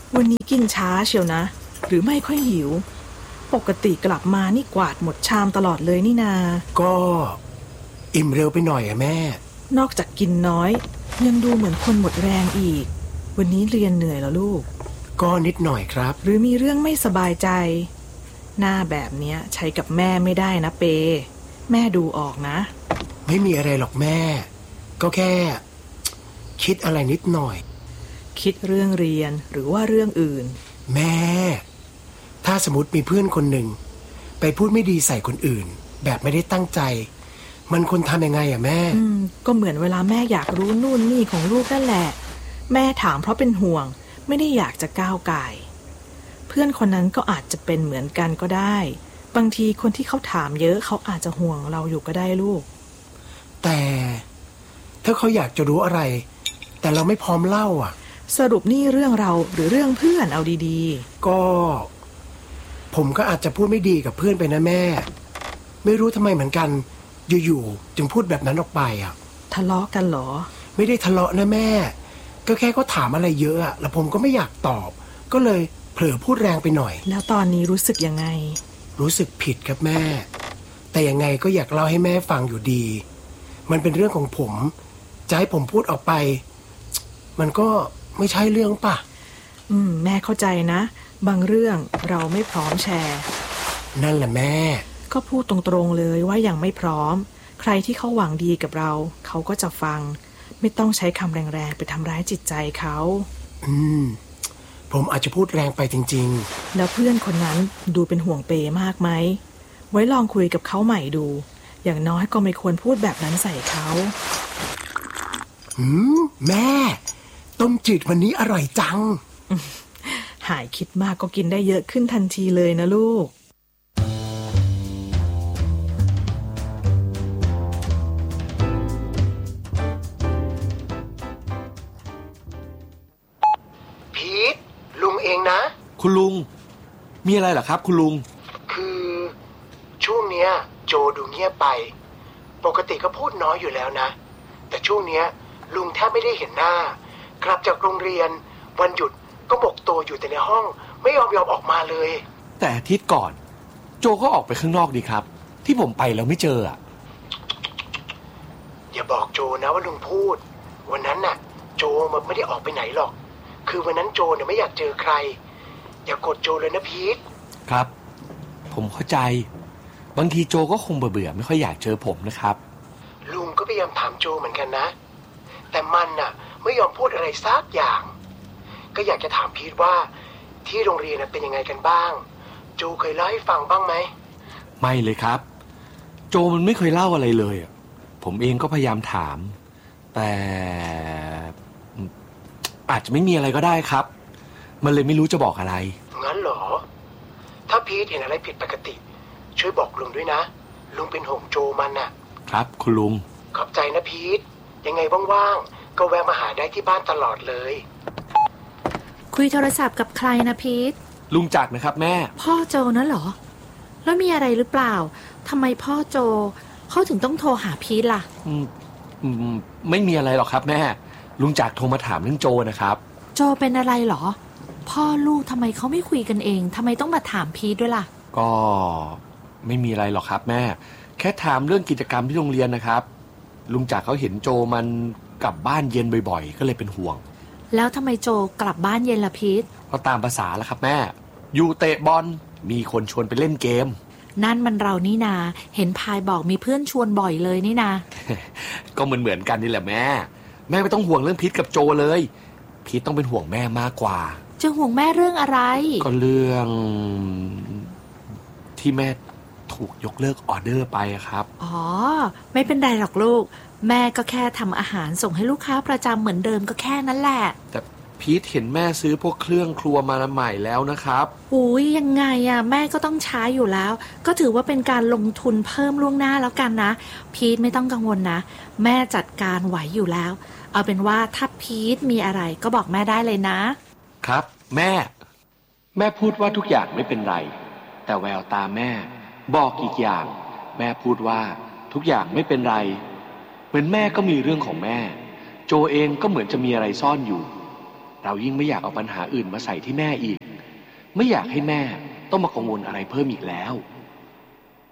วันนี้กินช้าเชียวนะหรือไม่ค่อยหิวปกติกลับมานี่กวาดหมดชามตลอดเลยนี่นาก็อิ่มเร็วไปหน่อยอะแม่นอกจากกินน้อยยังดูเหมือนคนหมดแรงอีกวันนี้เรียนเหนื่อยแล้วลูกก็นิดหน่อยครับหรือมีเรื่องไม่สบายใจหน้าแบบเนี้ยใช้กับแม่ไม่ได้นะเปแม่ดูออกนะไม่มีอะไรหรอกแม่ก็แค่คิดอะไรนิดหน่อยคิดเรื่องเรียนหรือว่าเรื่องอื่นแม่ถ้าสมมติมีเพื่อนคนหนึ่งไปพูดไม่ดีใส่คนอื่นแบบไม่ได้ตั้งใจมันควรทำยังไงอะแม่ก็เหมือนเวลาแม่อยากรู้นู่นนี่ของลูกนั่นแหละแม่ถามเพราะเป็นห่วงไม่ได้อยากจะก้าวก่ายเพื่อนคนนั้นก็อาจจะเป็นเหมือนกันก็ได้บางทีคนที่เขาถามเยอะเขาอาจจะห่วงเราอยู่ก็ได้ลูกแต่ถ้าเขาอยากจะรู้อะไรแต่เราไม่พร้อมเล่าอ่ะสรุปนี่เรื่องเราหรือเรื่องเพื่อนเอาดีๆก็ผมก็อาจจะพูดไม่ดีกับเพื่อนไปนะแม่ไม่รู้ทำไมเหมือนกันอยู่ๆจึงพูดแบบนั้นออกไปอ่ะทะเลาะกันเหรอไม่ได้ทะเลาะนะแม่ก็แค่เขาถามอะไรเยอะอ่ะแล้วผมก็ไม่อยากตอบก็เลยเผลอพูดแรงไปหน่อยแล้วตอนนี้รู้สึกยังไงรู้สึกผิดครับแม่แต่ยังไงก็อยากเล่าให้แม่ฟังอยู่ดีมันเป็นเรื่องของผมจะให้ผมพูดออกไปมันก็ไม่ใช่เรื่องป่ะแม่เข้าใจนะบางเรื่องเราไม่พร้อมแชร์นั่นแหละแม่ก็พูดตรงๆเลยว่ายังไม่พร้อมใครที่เขาหวังดีกับเราเขาก็จะฟังไม่ต้องใช้คำแรงๆไปทำร้ายจิตใจเขาผมอาจจะพูดแรงไปจริงๆแล้วเพื่อนคนนั้นดูเป็นห่วงเปมากไหมไว้ลองคุยกับเขาใหม่ดูอย่างน้อยก็ไม่ควรพูดแบบนั้นใส่เขาแม่ต้มจืดวันนี้อร่อยจังหายคิดมากก็กินได้เยอะขึ้นทันทีเลยนะลูกพีทลุงเองนะคุณลุงมีอะไรเหรอครับคุณลุงคือช่วงเนี้ยโจดูเงียบไปปกติก็พูดน้อยอยู่แล้วนะแต่ช่วงเนี้ยลุงแทบไม่ได้เห็นหน้ากลับจากโรงเรียนวันหยุดก็หมกตัวอยู่แต่ในห้องไม่ยอมออกมาเลยแต่อาทิตย์ก่อนโจก็ออกไปข้างนอกดีครับที่ผมไปแล้วไม่เจออ่ะอย่าบอกโจนะว่าลุงพูดวันนั้นน่ะโจมันไม่ได้ออกไปไหนหรอกคือวันนั้นโจเนี่ยไม่อยากเจอใครอย่ากดโจเลยนะพีทครับผมเข้าใจบางทีโจก็คงเบื่อไม่ค่อยอยากเจอผมนะครับลุงก็พยายามถามโจเหมือนกันนะแต่มันน่ะไม่ยอมพูดอะไรสักอย่างก็อยากจะถามพีทว่าที่โรงเรียนเป็นยังไงกันบ้างโจเคยเล่าให้ฟังบ้างไหมไม่เลยครับโจมันไม่เคยเล่าอะไรเลยผมเองก็พยายามถามแต่อาจจะไม่มีอะไรก็ได้ครับมันเลยไม่รู้จะบอกอะไรงั้นเหรอถ้าพีทเห็นอะไรผิดปกติช่วยบอกลุงด้วยนะลุงเป็นห่วงโจมันน่ะครับคุณลุงขอบใจนะพีทยังไงว่างๆก็แวะมาหาได้ที่บ้านตลอดเลยคุยโทรศัพท์กับใครนะพีทลุงจักรนะครับแม่พ่อโจนั่นเหรอแล้วมีอะไรหรือเปล่าทำไมพ่อโจเขาถึงต้องโทรหาพีทล่ะไม่มีอะไรหรอกครับแม่ลุงจักรโทรมาถามเรื่องโจนะครับโจเป็นอะไรเหรอพ่อลูกทำไมเขาไม่คุยกันเองทำไมต้องมาถามพีทด้วยล่ะก็ไม่มีอะไรหรอกครับแม่แค่ถามเรื่องกิจกรรมที่โรงเรียนนะครับลุงจักรเขาเห็นโจมันกลับบ้านเย็นบ่อยๆก็เลยเป็นห่วงแล้วทำไมโจกลับบ้านเย็นล่ะพีทก็ตามภาษาแหละครับแม่อยู่เตะบอลมีคนชวนไปเล่นเกมนั่นมันเรานี่นาเห็นพายบอกมีเพื่อนชวนบ่อยเลยนี่นาก็เหมือนกันนี่แหละแม่ไม่ต้องห่วงเรื่องพีทกับโจเลยพีทต้องเป็นห่วงแม่มากกว่าจะห่วงแม่เรื่องอะไรก็เรื่องที่แม่ถูกยกเลิกออเดอร์ไปครับอ๋อไม่เป็นไรหรอกลูกแม่ก็แค่ทำอาหารส่งให้ลูกค้าประจำเหมือนเดิมก็แค่นั้นแหละแต่พีทเห็นแม่ซื้อพวกเครื่องครัวมาใหม่แล้วนะครับอุ้ยยังไงแม่ก็ต้องใช้อยู่แล้วก็ถือว่าเป็นการลงทุนเพิ่มล่วงหน้าแล้วกันนะพีทไม่ต้องกังวลนะแม่จัดการไหวอยู่แล้วเอาเป็นว่าถ้าพีทมีอะไรก็บอกแม่ได้เลยนะครับแม่พูดว่าทุกอย่างไม่เป็นไรแต่แววตาแม่บอกอีกอย่างแม่พูดว่าทุกอย่างไม่เป็นไรเหมือนแม่ก็มีเรื่องของแม่โจเองก็เหมือนจะมีอะไรซ่อนอยู่เรายิ่งไม่อยากเอาปัญหาอื่นมาใส่ที่แม่อีก ไม่อยากให้แม่ต้องมากังวลอะไรเพิ่มอีกแล้ว